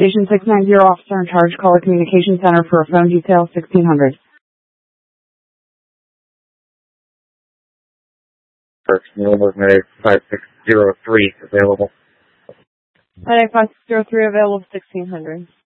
Station 690, officer in charge, caller communication center for a phone detail 1600. First, Mayday 5603 available. Mayday 5603 available 1600.